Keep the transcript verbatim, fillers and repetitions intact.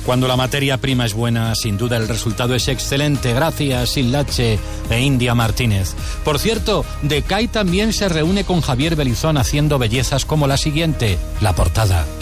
Cuando la materia prima es buena, sin duda el resultado es excelente. Gracias, Silache e India Martínez. Por cierto, Decay también se reúne con Javier Belizón haciendo bellezas como la siguiente, la portada.